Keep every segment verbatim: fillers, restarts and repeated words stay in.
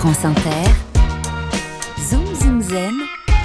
France Inter, Zoom Zoom Zen,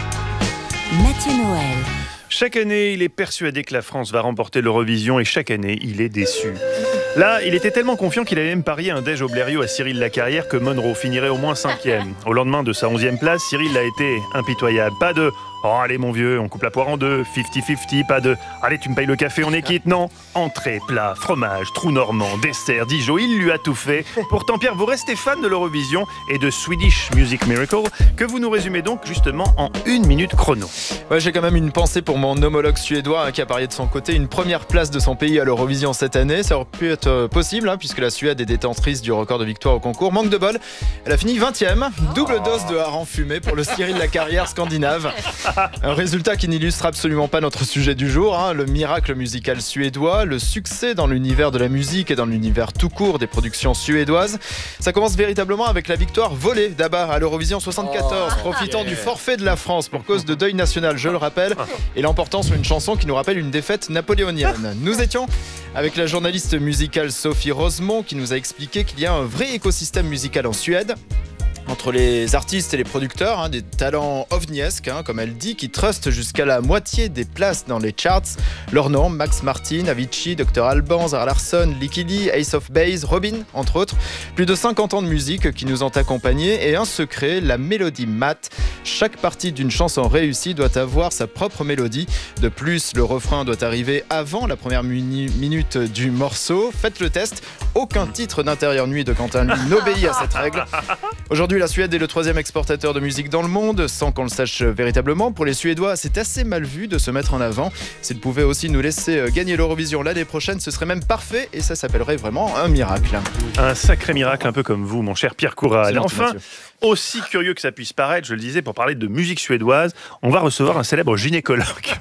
Mathieu Noël. Chaque année, il est persuadé que la France va remporter l'Eurovision et chaque année, il est déçu. Là, il était tellement confiant qu'il avait même parié un déj au Blériot à Cyril Lacarrière que Monroe finirait au moins cinquième. Au lendemain de sa onzième place, Cyril a été impitoyable. Pas de « Oh allez mon vieux, on coupe la poire en deux, cinquante cinquante », pas de « Allez tu me payes le café, on est quitte », non. Entrée, plat, fromage, trou normand, dessert, Dijon, il lui a tout fait. Pourtant Pierre, vous restez fan de l'Eurovision et de Swedish Music Miracle, que vous nous résumez donc justement en une minute chrono. Ouais, j'ai quand même une pensée pour mon homologue suédois hein, qui a parié de son côté une première place de son pays à l'Eurovision cette année. Ça aurait pu être euh, possible hein, puisque la Suède est détentrice du record de victoire au concours. Manque de bol, elle a fini vingtième. Double dose de hareng fumé pour le Cyril Lacarrière scandinave. Un résultat qui n'illustre absolument pas notre sujet du jour, hein, le miracle musical suédois, le succès dans l'univers de la musique et dans l'univers tout court des productions suédoises. Ça commence véritablement avec la victoire volée d'Abba à l'Eurovision soixante-quatorze, oh, profitant yeah. du forfait de la France pour cause de deuil national, je le rappelle, et l'emportant sur une chanson qui nous rappelle une défaite napoléonienne. Nous étions avec la journaliste musicale Sophie Rosemont qui nous a expliqué qu'il y a un vrai écosystème musical en Suède. Entre les artistes et les producteurs, hein, des talents ovniesques, hein, comme elle dit, qui trustent jusqu'à la moitié des places dans les charts. Leurs noms, Max Martin, Avicii, docteur Alban, Zara Larsson, Licky Lee, Ace of Base, Robin, entre autres. Plus de cinquante ans de musique qui nous ont accompagnés et un secret, la mélodie mat. Chaque partie d'une chanson réussie doit avoir sa propre mélodie. De plus, le refrain doit arriver avant la première mini- minute du morceau. Faites le test. Aucun titre d'Intérieur Nuit de Quentin lui n'obéit à cette règle. Aujourd'hui, la Suède est le troisième exportateur de musique dans le monde, sans qu'on le sache véritablement. Pour les Suédois, c'est assez mal vu de se mettre en avant. S'ils pouvaient aussi nous laisser gagner l'Eurovision l'année prochaine, ce serait même parfait et ça s'appellerait vraiment un miracle. Un sacré miracle, un peu comme vous, mon cher Pierre Coural. C'est enfin, Mathieu. Aussi curieux que ça puisse paraître, je le disais, pour parler de musique suédoise, on va recevoir un célèbre gynécologue.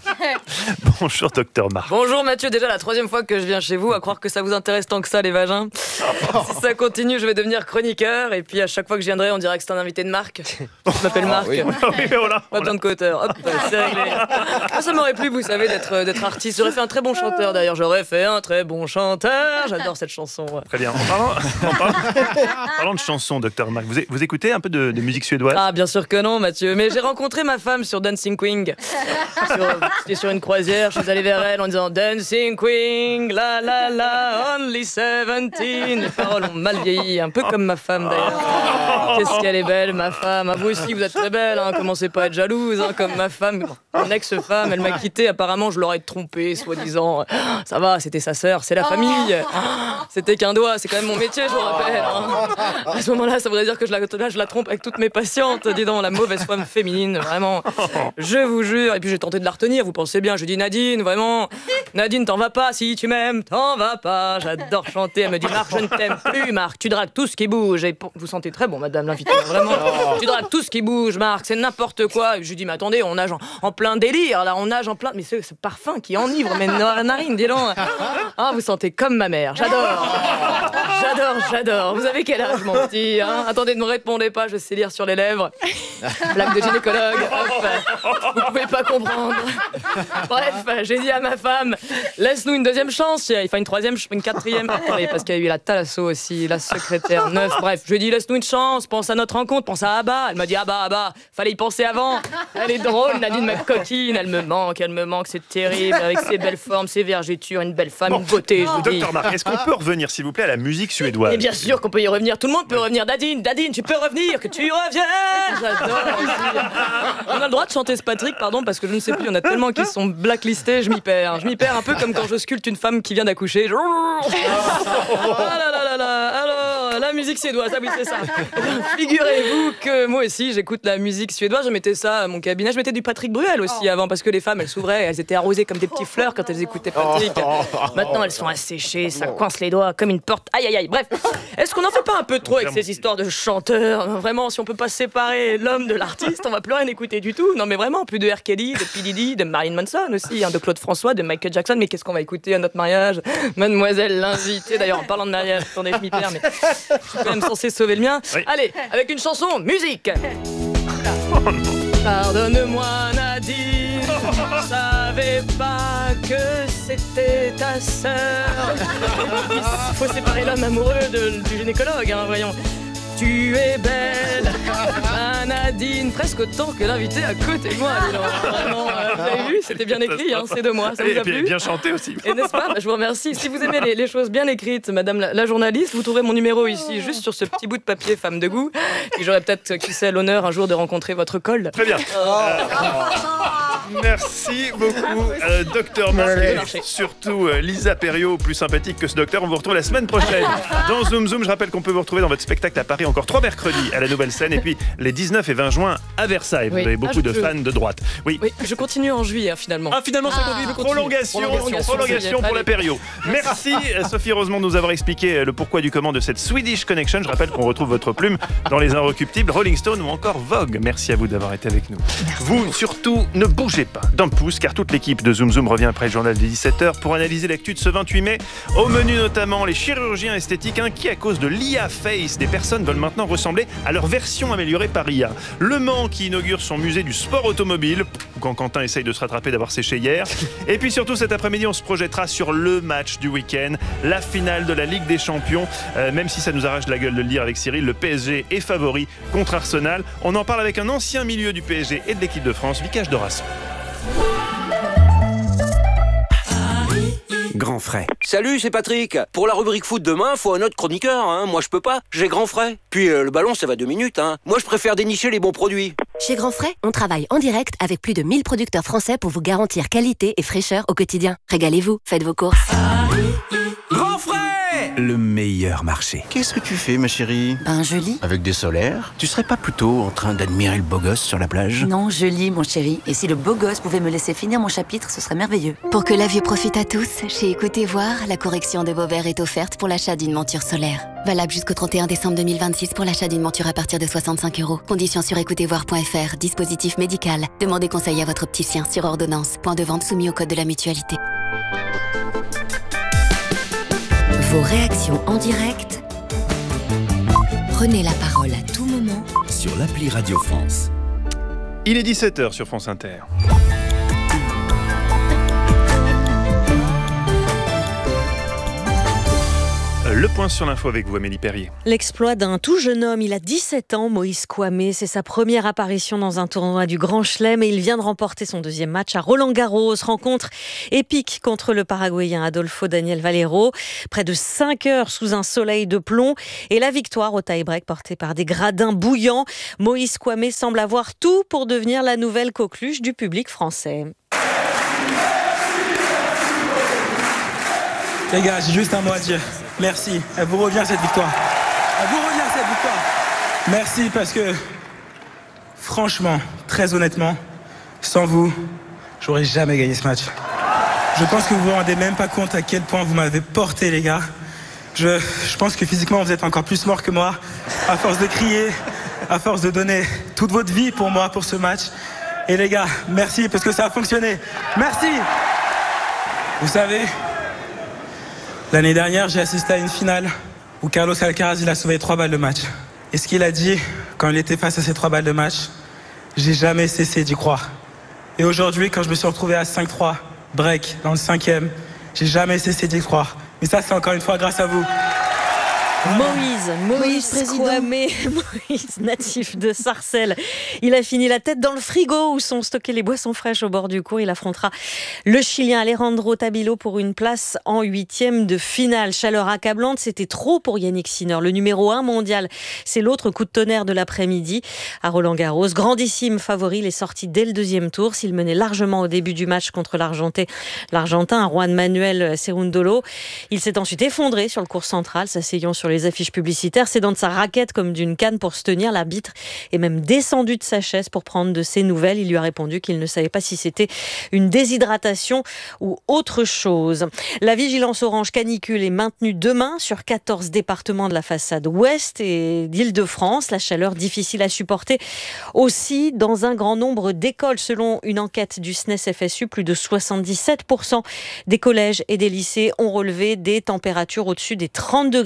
Bonjour, docteur Marc. Bonjour Mathieu, déjà la troisième fois que je viens chez vous, à croire que ça vous intéresse tant que ça les vagins. Si ça continue, je vais devenir chroniqueur et puis à chaque fois que je viendrai, on dirait que c'est un invité de Marc. Je m'appelle Ah, Marc. oui. Oui, voilà, Pas besoin de coauteur. Hop, c'est réglé. Moi, ça m'aurait plu, vous savez, d'être, d'être artiste. J'aurais fait un très bon chanteur d'ailleurs. J'aurais fait un très bon chanteur. J'adore cette chanson. Ouais. Très bien. En parlant, en parlant, en parlant de chansons, docteur Marc, vous, vous écoutez un peu de, de musique suédoise? Ah, bien sûr que non, Mathieu. Mais j'ai rencontré ma femme sur Dancing Queen. Sur, j'étais sur une croisière, je suis allé vers elle en disant Dancing Queen, la la la, only seventeen. Les paroles ont mal vieilli, un peu comme ma femme d'ailleurs. Qu'est-ce qu'elle est belle, ma femme. Ah, vous aussi, vous êtes très belle, hein. Commencez pas à être jalouse, hein, comme ma femme. Mon ex-femme, elle m'a quitté. Apparemment, je l'aurais trompée, soi-disant. Ça va, c'était sa sœur, c'est la famille. C'était qu'un doigt, c'est quand même mon métier, je vous rappelle. Hein. À ce moment-là, ça voudrait dire que je la, là, je la trompe avec toutes mes patientes. Dis donc, la mauvaise femme féminine, vraiment. Je vous jure. Et puis j'ai tenté de la retenir, vous pensez bien. Je dis Nadine, vraiment. Nadine, t'en vas pas, si tu m'aimes, t'en vas pas. J'adore chanter. Elle me dit Marc, je ne t'aime plus, Marc. Tu dragues tout ce qui bouge. Et vous sentez très bon, madame l'invitée, vraiment. Tu dragues tout ce qui bouge, Marc. C'est n'importe quoi. Et je lui dis, mais attendez, on nage en, en plein délire, là. On nage en plein. Mais ce, ce parfum qui enivre mes narines, dis donc. Ah, vous sentez comme ma mère. J'adore. J'adore, j'adore. Vous avez quel âge, mon petit, hein? Attendez, ne me répondez pas, je sais lire sur les lèvres. Blague de gynécologue. Hop. Vous pouvez pas comprendre. Bref, j'ai dit à ma femme, laisse-nous une deuxième chance. Enfin, une troisième, une quatrième. Attendez, parce qu'il y a eu la Thalasso aussi, la secrétaire neuf. Bref, je lui ai dit, laisse-nous une chance. Pense à notre rencontre, pense à Abba. Elle m'a dit, Abba, Abba, fallait y penser avant. Elle est drôle, Nadine, ma coquine. Elle me manque, elle me manque, c'est terrible. Avec ses belles formes, ses vergetures, une belle femme, Bon, une beauté, je vous dis. docteur Marc, est-ce qu'on peut revenir, s'il vous plaît, à la musique suédoise? Et bien sûr qu'on peut y revenir, tout le monde peut revenir. Nadine, Nadine, tu peux revenir, que tu y reviennes. J'adore aussi. On a le droit de chanter ce Patrick, pardon, parce que je ne sais plus, il y en a tellement qui sont blacklistés, je m'y perds. Je m'y perds un peu comme quand je sculpte une femme qui vient d'accoucher. Ah là là là là. Alors, la musique suédoise, ah oui, c'est ça. Figurez-vous que moi aussi, j'écoute la musique suédoise. Je mettais ça à mon cabinet. Je mettais du Patrick Bruel aussi avant, parce que les femmes, elles s'ouvraient, elles étaient arrosées comme des petites fleurs quand elles écoutaient Patrick. Maintenant, elles sont asséchées, ça coince les doigts comme une porte. Aïe, aïe, aïe. Bref, est-ce qu'on n'en fait pas un peu trop avec ces histoires de chanteurs? Vraiment, si on peut pas séparer l'homme de l'artiste, on va plus rien écouter du tout. Non, mais vraiment, plus de R. Kelly, de P. Diddy, de Marilyn Manson aussi, hein, de Claude François, de Michael Jackson. Mais qu'est-ce qu'on va écouter à notre mariage? Mademoiselle l'invitée. D'ailleurs, en parlant de mariage, attendez, je m'y perds, mais je suis quand même censé sauver le mien. Oui. Allez, avec une chanson, musique. Pardonne-moi, Nadine, je savais pas que c'était ta sœur. Il faut séparer l'homme amoureux de, du gynécologue, hein, voyons. tu es belle. Ah, Nadine, presque autant que l'invité à côté de moi. Vraiment, euh, vous avez vu, c'était bien écrit, hein, c'est de moi. Ça vous a Et plu? bien chanté aussi. Et n'est-ce pas? Bah, je vous remercie. Si vous aimez les, les choses bien écrites, madame la, la journaliste, vous trouverez mon numéro ici, juste sur ce petit bout de papier, femme de goût. Et j'aurai peut-être, qui sait, l'honneur un jour de rencontrer votre col. Très bien. Euh, merci beaucoup, euh, docteur Marc. Et surtout euh, Lisa Perriot, plus sympathique que ce docteur. On vous retrouve la semaine prochaine dans Zoom Zoom. Je rappelle qu'on peut vous retrouver dans votre spectacle à Paris encore trois mercredis à la Nouvelle Scène et puis les dix-neuf et vingt juin à Versailles. Vous Oui. avez beaucoup Ah, je- de fans de droite. Oui. Oui, je continue en juillet, hein, finalement. Ah, finalement, ça Ah, continue. je continue. Prolongation, Prolongation, prolongation pour allez. la Perriot. Merci, euh, Sophie Rosemont, de nous avoir expliqué le pourquoi du comment de cette Swedish Connection. Je rappelle qu'on retrouve votre plume dans Les Inrecuptibles, Rolling Stone ou encore Vogue. Merci à vous d'avoir été avec nous. Vous, surtout, ne bougez pas d'un pouce, car toute l'équipe de Zoom Zoom revient après le journal des dix-sept heures pour analyser l'actu de ce vingt-huit mai. Au menu notamment les chirurgiens esthétiques inquiets à cause de l'I A Face. Des personnes veulent maintenant ressembler à leur version améliorée par I A. Le Mans qui inaugure son musée du sport automobile, ou quand Quentin essaye de se rattraper d'avoir séché hier. Et puis surtout cet après-midi, on se projettera sur le match du week-end, la finale de la Ligue des Champions. Euh, même si ça nous arrache la gueule de le dire avec Cyril, le P S G est favori contre Arsenal. On en parle avec un ancien milieu du P S G et de l'équipe de France, Vicage Dorasson. Grand frais. Salut, c'est Patrick. Pour la rubrique foot demain, faut un autre chroniqueur. Hein. Moi, je peux pas. J'ai grand frais. Puis euh, le ballon, ça va deux minutes. Hein. Moi, je préfère dénicher les bons produits. Chez Grand Frais, on travaille en direct avec plus de mille producteurs français pour vous garantir qualité et fraîcheur au quotidien. Régalez-vous, faites vos courses. Grand frais, le meilleur marché. Qu'est-ce que tu fais, ma chérie? Ben, je lis. Avec des solaires? Tu serais pas plutôt en train d'admirer le beau gosse sur la plage? Non, je lis, mon chéri. Et si le beau gosse pouvait me laisser finir mon chapitre, ce serait merveilleux. Pour que la vue profite à tous, chez Écoutez Voir, la correction de vos verres est offerte pour l'achat d'une monture solaire. Valable jusqu'au trente et un décembre deux mille vingt-six pour l'achat d'une monture à partir de soixante-cinq euros. Conditions sur écoutez voir point f r. Dispositif médical. Demandez conseil à votre opticien sur ordonnance. Point de vente soumis au code de la mutualité. Vos réactions en direct. Prenez la parole à tout moment Sur l'appli Radio France. Il est dix-sept heures sur France Inter. Le point sur l'info avec vous, Amélie Perrier. L'exploit d'un tout jeune homme, il a dix-sept ans, Moïse Kouamé. C'est sa première apparition dans un tournoi du Grand Chelem et il vient de remporter son deuxième match à Roland-Garros. Rencontre épique contre le Paraguayen Adolfo Daniel Valero. Près de cinq heures sous un soleil de plomb et la victoire au tie-break portée par des gradins bouillants. Moïse Kouamé semble avoir tout pour devenir la nouvelle coqueluche du public français. Les gars, j'ai juste un mot à dire. Merci. Elle vous revient cette victoire. Elle vous revient cette victoire. Merci parce que, franchement, très honnêtement, sans vous, j'aurais jamais gagné ce match. Je pense que vous vous rendez même pas compte à quel point vous m'avez porté, les gars. Je, je pense que physiquement, vous êtes encore plus morts que moi, à force de crier, à force de donner toute votre vie pour moi, pour ce match. Et les gars, merci parce que ça a fonctionné. Merci. Vous savez, l'année dernière, j'ai assisté à une finale où Carlos Alcaraz il a sauvé trois balles de match. Et ce qu'il a dit quand il était face à ces trois balles de match, j'ai jamais cessé d'y croire. Et aujourd'hui, quand je me suis retrouvé à cinq trois, break, dans le cinquième, j'ai jamais cessé d'y croire. Mais ça, c'est encore une fois grâce à vous. Moïse, Moïse Kouamé, Moïse, natif de Sarcelles. Il a fini la tête dans le frigo où sont stockées les boissons fraîches au bord du cours. Il affrontera le Chilien Alejandro Tabilo pour une place en huitième de finale. Chaleur accablante, c'était trop pour Yannick Sinner. Le numéro un mondial, c'est l'autre coup de tonnerre de l'après-midi à Roland-Garros. Grandissime favori, il est sorti dès le deuxième tour. S'il menait largement au début du match contre l'Argentin, l'Argentin Juan Manuel Cerúndolo. Il s'est ensuite effondré sur le court central, s'asseyant sur les affiches publicitaires, s'aidant de sa raquette comme d'une canne pour se tenir. L'arbitre est même descendu de sa chaise pour prendre de ses nouvelles. Il lui a répondu qu'il ne savait pas si c'était une déshydratation ou autre chose. La vigilance orange canicule est maintenue demain sur quatorze départements de la façade ouest et d'Île-de-France. La chaleur difficile à supporter aussi dans un grand nombre d'écoles. Selon une enquête du S N E S F S U, plus de soixante-dix-sept pour cent des collèges et des lycées ont relevé des températures au-dessus des trente degrés dans des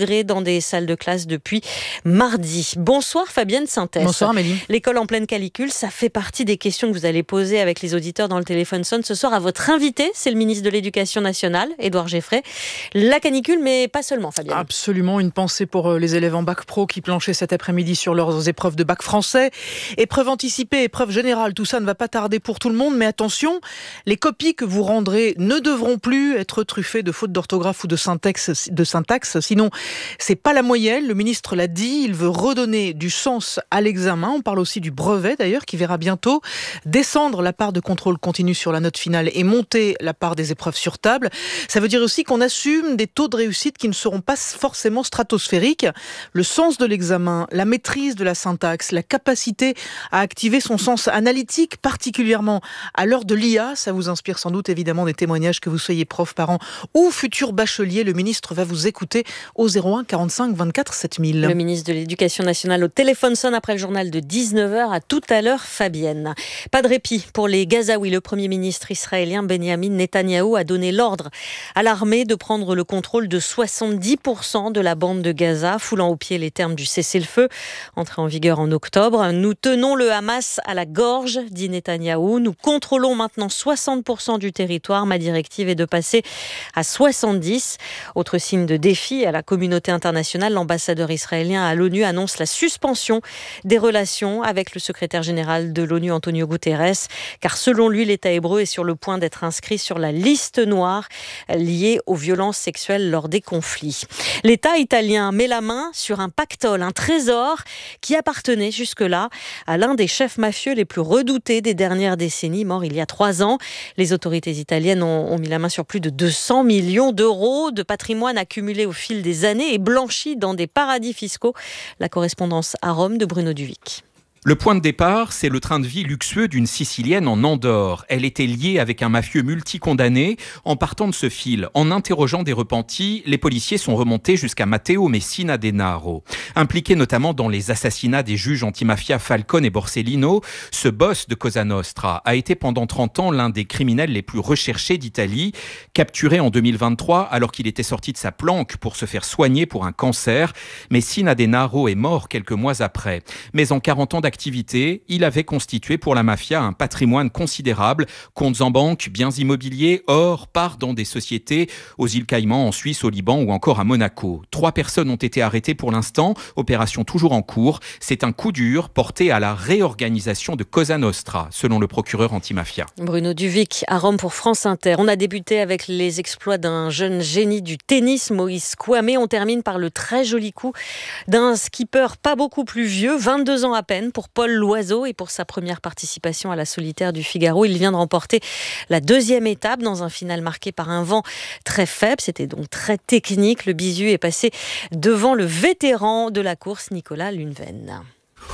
des salles de classe depuis mardi. Bonsoir Fabienne Synthès. Bonsoir Amélie. L'école en pleine canicule, ça fait partie des questions que vous allez poser avec les auditeurs dans le téléphone sonne ce soir à votre invité, c'est le ministre de l'Éducation nationale, Édouard Geffray. La canicule, mais pas seulement Fabienne. Absolument, une pensée pour les élèves en bac pro qui planchaient cet après-midi sur leurs épreuves de bac français. Épreuve anticipée, épreuve générale, tout ça ne va pas tarder pour tout le monde, mais attention, les copies que vous rendrez ne devront plus être truffées de fautes d'orthographe ou de syntaxe, de syntaxe, sinon c'est pas la moyenne. Le ministre l'a dit, il veut redonner du sens à l'examen. On parle aussi du brevet d'ailleurs, qui verra bientôt descendre la part de contrôle continu sur la note finale et monter la part des épreuves sur table. Ça veut dire aussi qu'on assume des taux de réussite qui ne seront pas forcément stratosphériques. Le sens de l'examen, la maîtrise de la syntaxe, la capacité à activer son sens analytique, particulièrement à l'heure de l'I A, ça vous inspire sans doute évidemment des témoignages, que vous soyez prof, parent ou futur bachelier. Le ministre va vous écouter au zéro un quarante-cinq vingt-quatre sept mille. Le ministre de l'Éducation nationale au téléphone sonne après le journal de dix-neuf heures. À tout à l'heure, Fabienne. Pas de répit pour les Gazaouis. Le Premier ministre israélien Benjamin Netanyahou a donné l'ordre à l'armée de prendre le contrôle de soixante-dix pour cent de la bande de Gaza, foulant au pied les termes du cessez-le-feu, entré en vigueur en octobre. Nous tenons le Hamas à la gorge, dit Netanyahou. Nous contrôlons maintenant soixante pour cent du territoire. Ma directive est de passer à soixante-dix. Autre signe de défi à la communauté internationale, l'ambassadeur israélien à l'ONU annonce la suspension des relations avec le secrétaire général de l'ONU, Antonio Guterres, car selon lui, l'État hébreu est sur le point d'être inscrit sur la liste noire liée aux violences sexuelles lors des conflits. L'État italien met la main sur un pactole, un trésor qui appartenait jusque-là à l'un des chefs mafieux les plus redoutés des dernières décennies, mort il y a trois ans. Les autorités italiennes ont, ont mis la main sur plus de deux cents millions d'euros de patrimoine accumulé au fil des années et blanchi dans des paradis fiscaux. La correspondance à Rome de Bruno Duvic. Le point de départ, c'est le train de vie luxueux d'une Sicilienne en Andorre. Elle était liée avec un mafieux multicondamné. En partant de ce fil, en interrogeant des repentis, les policiers sont remontés jusqu'à Matteo Messina Denaro. Impliqué notamment dans les assassinats des juges antimafia Falcone et Borsellino, ce boss de Cosa Nostra a été pendant trente ans l'un des criminels les plus recherchés d'Italie. Capturé en deux mille vingt-trois alors qu'il était sorti de sa planque pour se faire soigner pour un cancer, Messina Denaro est mort quelques mois après. Mais en quarante ans d'activité, il avait constitué pour la mafia un patrimoine considérable, comptes en banque, biens immobiliers, or, part dans des sociétés aux îles Caïmans, en Suisse, au Liban ou encore à Monaco. Trois personnes ont été arrêtées pour l'instant, opération toujours en cours. C'est un coup dur porté à la réorganisation de Cosa Nostra, selon le procureur antimafia. Bruno Duvic à Rome pour France Inter. On a débuté avec les exploits d'un jeune génie du tennis, Moïse Kouamé. On termine par le très joli coup d'un skipper pas beaucoup plus vieux, vingt-deux ans à peine, pour Paul Loiseau et pour sa première participation à la solitaire du Figaro. Il vient de remporter la deuxième étape dans un final marqué par un vent très faible. C'était donc très technique. Le bisu est passé devant le vétéran de la course, Nicolas Lunven.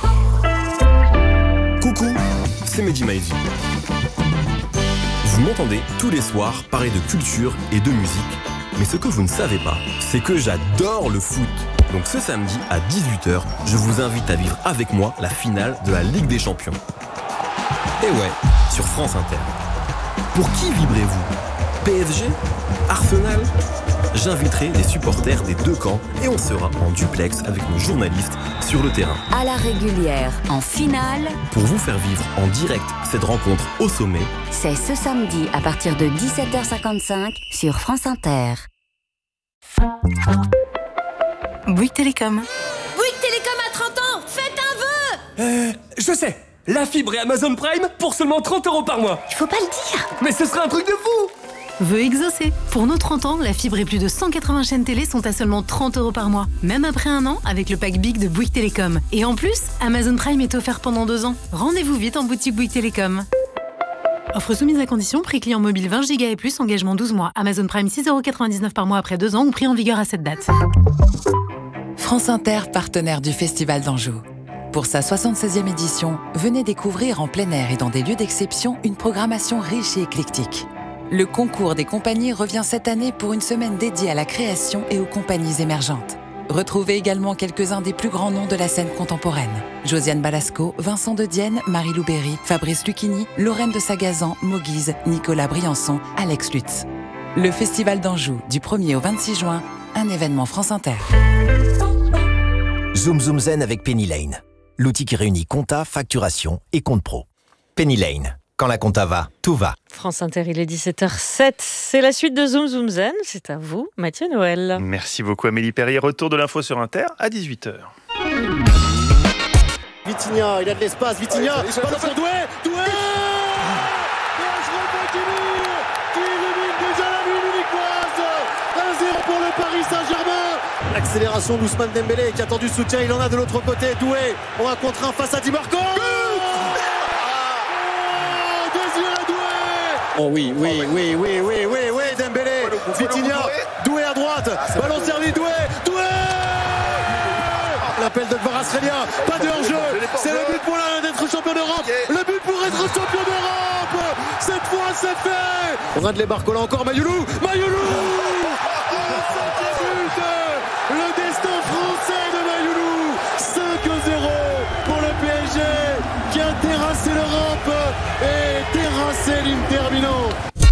Coucou, c'est Mehdi Maizy. Vous m'entendez tous les soirs parler de culture et de musique. Mais ce que vous ne savez pas, c'est que j'adore le foot. Donc ce samedi à dix-huit heures, je vous invite à vivre avec moi la finale de la Ligue des Champions. Et ouais, sur France Inter. Pour qui vibrez-vous ? P S G ? Arsenal ? J'inviterai les supporters des deux camps et on sera en duplex avec nos journalistes sur le terrain. À la régulière, en finale, pour vous faire vivre en direct cette rencontre au sommet, c'est ce samedi à partir de dix-sept heures cinquante-cinq sur France Inter. Bouygues Télécom. Bouygues Télécom a trente ans, faites un vœu. Euh, je sais, la fibre et Amazon Prime pour seulement trente euros par mois. Il faut pas le dire. Mais ce serait un truc de fou. Vœu exaucé. Pour nos trente ans, la fibre et plus de cent quatre-vingts chaînes télé sont à seulement trente euros par mois. Même après un an, avec le pack Big de Bouygues Télécom. Et en plus, Amazon Prime est offert pendant deux ans. Rendez-vous vite en boutique Bouygues Télécom. Offre soumise à condition, prix client mobile vingt gigas et plus, engagement douze mois. Amazon Prime six euros quatre-vingt-dix-neuf par mois après deux ans ou prix en vigueur à cette date. France Inter, partenaire du Festival d'Anjou. Pour sa soixante-seizième édition, venez découvrir en plein air et dans des lieux d'exception une programmation riche et éclectique. Le concours des compagnies revient cette année pour une semaine dédiée à la création et aux compagnies émergentes. Retrouvez également quelques-uns des plus grands noms de la scène contemporaine. Josiane Balasco, Vincent de Dienne, Marie-Lou Berry, Fabrice Lucchini, Lorraine de Sagazan, Moguise, Nicolas Briançon, Alex Lutz. Le Festival d'Anjou, du premier au vingt-six juin, un événement France Inter. Zoom Zoom Zen avec Penny Lane. L'outil qui réunit compta, facturation et compte pro. Penny Lane. Quand la compta va, tout va. France Inter, il est dix-sept heures sept. C'est la suite de Zoom Zoom Zen. C'est à vous, Mathieu Noël. Merci beaucoup Amélie Perrier. Retour de l'info sur Inter à dix-huit heures. Vitinha, il a de l'espace. Vitinha, ballon pour Doué. Doué qui élimine déjà la nuit munichoise. un zéro pour le Paris Saint-Germain. L'accélération d'Ousmane Dembélé qui a tendu soutien. Il en a de l'autre côté. Doué, on a contre un face à Di Marco. Oh oui, oui, oui, oui, oui, oui, oui, Dembélé, Vitinha, Doué à droite, ballon servi, Doué, Doué. L'appel de Kvaratskhelia, pas de hors-jeu, c'est le but pour l'A d'être champion d'Europe, le but pour être champion d'Europe, cette fois c'est fait. On a de les Barcola encore, Mayoulou, Mayoulou, le cinquième but, le destin français de Mayoulou, cinq à zéro pour le P S G qui a terrassé l'Europe et terrassé l'Inter Milan.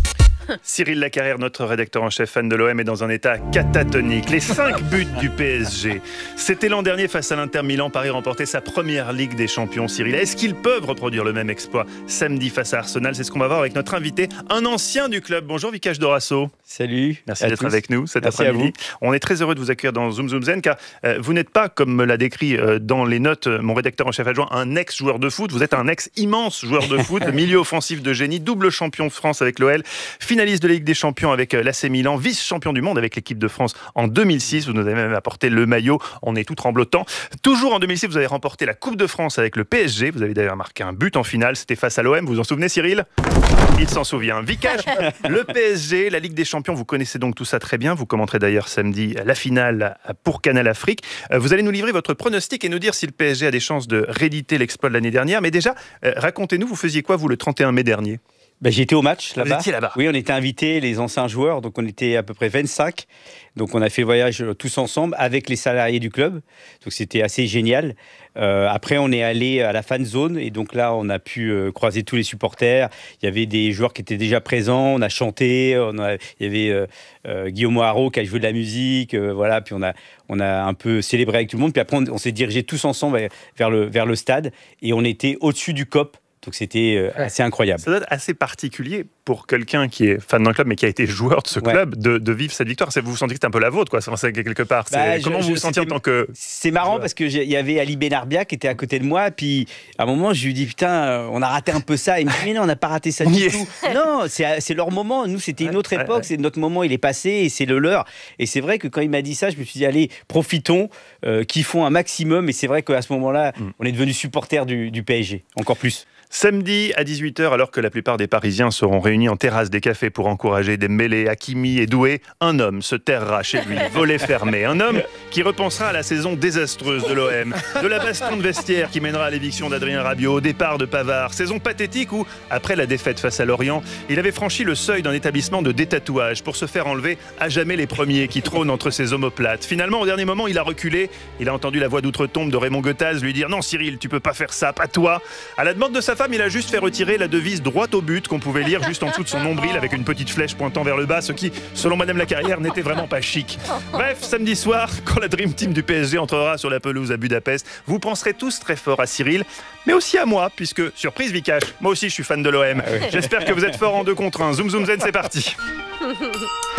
Cyril Lacarrière, notre rédacteur en chef fan de l'O M, est dans un état catatonique. Les cinq buts du P S G. C'était l'an dernier face à l'Inter Milan. Paris remportait sa première Ligue des Champions. Cyril, est-ce qu'ils peuvent reproduire le même exploit samedi face à Arsenal? C'est ce qu'on va voir avec notre invité, un ancien du club. Bonjour Vikash Dorasso. Salut. Merci d'être tous. Avec nous cet Merci après-midi. On est très heureux de vous accueillir dans Zoom Zoom Zen car euh, vous n'êtes pas, comme me l'a décrit euh, dans les notes euh, mon rédacteur en chef adjoint, un ex-joueur de foot. Vous êtes un ex-immense joueur de foot, milieu offensif de génie, double champion de France avec l'O L, finaliste de la Ligue des Champions avec l'A C Milan, vice-champion du monde avec l'équipe de France en deux mille six. Vous nous avez même apporté le maillot. On est tout tremblotant. Toujours en deux mille six, vous avez remporté la Coupe de France avec le P S G. Vous avez d'ailleurs marqué un but en finale. C'était face à l'O M. Vous vous en souvenez, Cyril? Il s'en souvient. Vikash, le P S G, la Ligue des Champions, vous connaissez donc tout ça très bien. Vous commenterez d'ailleurs samedi la finale pour Canal Afrique. Vous allez nous livrer votre pronostic et nous dire si le P S G a des chances de rééditer l'exploit de l'année dernière. Mais déjà, racontez-nous, vous faisiez quoi, vous, le trente et un mai dernier? Ben, j'étais au match là-bas. Vous étiez là-bas. Oui, on était invités, les anciens joueurs, donc on était à peu près vingt-cinq. Donc on a fait le voyage tous ensemble avec les salariés du club. Donc c'était assez génial. Euh, après, on est allé à la fan zone et donc là, on a pu euh, croiser tous les supporters. Il y avait des joueurs qui étaient déjà présents. On a chanté. On a, il y avait euh, euh, Guillaume Haro qui a joué de la musique. Euh, voilà. Puis on a, on a un peu célébré avec tout le monde. Puis après, on, on s'est dirigé tous ensemble vers le, vers le stade et on était au-dessus du C O P. Donc c'était assez incroyable. Ça doit être assez particulier pour quelqu'un qui est fan d'un club mais qui a été joueur de ce club ouais. de, de vivre cette victoire. Vous vous sentez que c'est un peu la vôtre, quoi, c'est quelque part. Bah, comment je, vous vous sentiez en tant que... C'est marrant joueur. Parce qu'il y avait Ali Benarbia qui était à côté de moi. Puis à un moment, je lui dis putain, on a raté un peu ça. Il me dit mais non, on n'a pas raté ça du tout. Non, c'est leur moment. Nous, c'était une autre époque. Ouais, ouais. C'est notre moment, il est passé et c'est le leur. Et c'est vrai que quand il m'a dit ça, je me suis dit allez, profitons, euh, kiffons un maximum. Et c'est vrai qu'à ce moment-là, mm. on est devenus supporters du, du P S G, encore plus. Samedi à dix-huit heures, alors que la plupart des Parisiens seront réunis en terrasse des cafés pour encourager Dembélé, Hakimi et Doué, un homme se terrera chez lui, volet fermé. Un homme qui repensera à la saison désastreuse de l'O M, de la baston de vestiaire qui mènera à l'éviction d'Adrien Rabiot, au départ de Pavard. Saison pathétique où, après la défaite face à Lorient, il avait franchi le seuil d'un établissement de détatouage pour se faire enlever à jamais les premiers qui trônent entre ses omoplates. Finalement, au dernier moment, il a reculé. Il a entendu la voix d'outre-tombe de Raymond Goethals lui dire « Non Cyril, tu peux pas faire ça, pas toi !» À la demande de sa femme, il a juste fait retirer la devise droite au but qu'on pouvait lire juste en dessous de son nombril avec une petite flèche pointant vers le bas, ce qui, selon Madame Lacarrière, n'était vraiment pas chic. Bref, samedi soir, quand la Dream Team du P S G entrera sur la pelouse à Budapest, vous penserez tous très fort à Cyril, mais aussi à moi, puisque, surprise Vikash, moi aussi je suis fan de l'O M. Ah oui. J'espère que vous êtes fort en deux contre un. Zoom Zoom Zen, c'est parti.